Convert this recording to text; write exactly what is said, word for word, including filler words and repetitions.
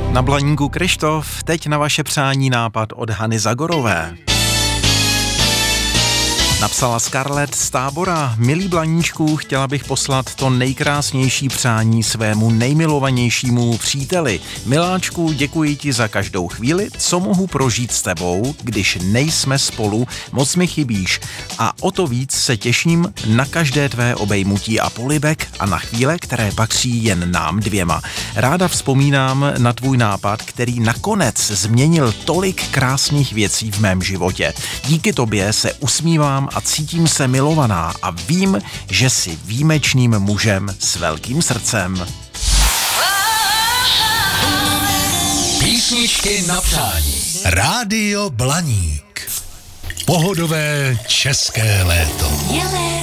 Na Blaníku Kryštof, teď na vaše přání nápad od Hany Zagorové. Napsala Scarlett z Tábora: milý Blaníčku, chtěla bych poslat to nejkrásnější přání svému nejmilovanějšímu příteli. Miláčku, děkuji ti za každou chvíli, co mohu prožít s tebou, když nejsme spolu, moc mi chybíš. A o to víc se těším na každé tvé obejmutí a polibek a na chvíle, které patří jen nám dvěma. Ráda vzpomínám na tvůj nápad, který nakonec změnil tolik krásných věcí v mém životě. Díky tobě se usmívám a cítím se milovaná a vím, že jsi výjimečným mužem s velkým srdcem. Písničky na přání. Rádio Blaník. Pohodové české léto.